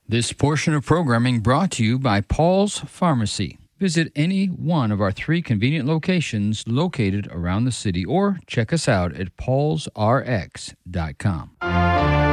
This portion of programming brought to you by Paul's Pharmacy. Visit any one of our 3 convenient locations located around the city or check us out at paulsrx.com.